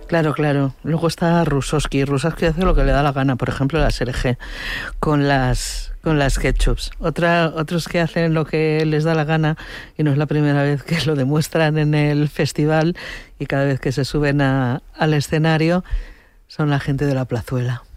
Claro, claro. Luego está Rusowski. Rusowski hace lo que le da la gana, por ejemplo, la SRG, con las ketchups. Otros que hacen lo que les da la gana, y no es la primera vez que lo demuestran en el festival, y cada vez que se suben al escenario, son la gente de la Plazuela.